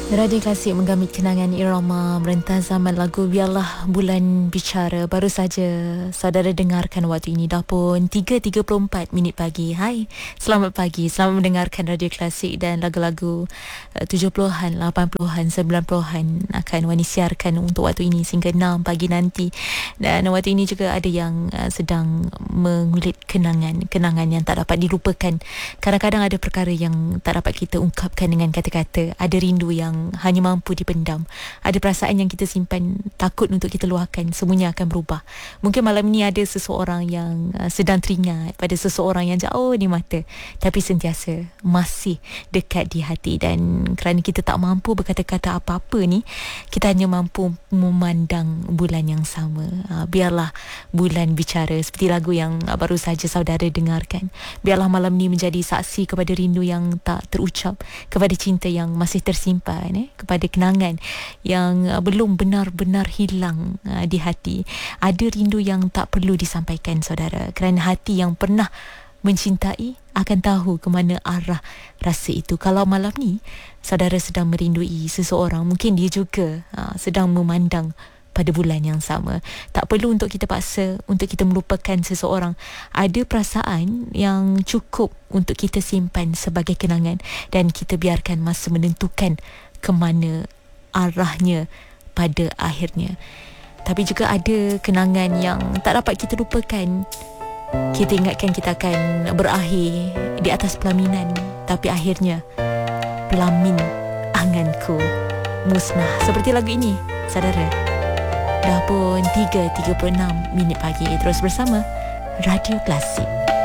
Radio Klasik menggamit kenangan irama merentas zaman lagu Biarlah Bulan Bicara. Baru saja saudara dengarkan waktu ini dah pun 3.34 minit pagi. Hai, selamat pagi. Selamat mendengarkan Radio Klasik dan lagu-lagu 70-an, 80-an, 90-an akan Wani siarkan untuk waktu ini sehingga 6 pagi nanti. Dan waktu ini juga ada yang sedang mengulit kenangan yang tak dapat dilupakan. Kadang-kadang ada perkara yang tak dapat kita ungkapkan dengan kata-kata. Ada rindu yang hanya mampu dipendam. Ada perasaan yang kita simpan takut untuk kita luahkan. Semuanya akan berubah. Mungkin malam ini ada seseorang yang sedang teringat pada seseorang yang jauh di mata, tapi sentiasa masih dekat di hati. Dan kerana kita tak mampu berkata-kata apa-apa ni, kita hanya mampu memandang bulan yang sama. Biarlah bulan bicara, seperti lagu yang baru saja saudara dengarkan. Biarlah malam ni menjadi saksi kepada rindu yang tak terucap, kepada cinta yang masih tersimpan, kepada kenangan yang belum benar-benar hilang di hati. Ada rindu yang tak perlu disampaikan saudara, kerana hati yang pernah mencintai akan tahu ke mana arah rasa itu. Kalau malam ni saudara sedang merindui seseorang, mungkin dia juga sedang memandang pada bulan yang sama. Tak perlu untuk kita paksa untuk kita melupakan seseorang. Ada perasaan yang cukup untuk kita simpan sebagai kenangan, dan kita biarkan masa menentukan ke mana arahnya pada akhirnya. Tapi juga ada kenangan yang tak dapat kita lupakan. Kita ingatkan kita akan berakhir di atas pelaminan, tapi akhirnya pelamin anganku musnah. Seperti lagu ini saudara. Dah pun 3.36 minit pagi. Terus bersama Radio Klasik.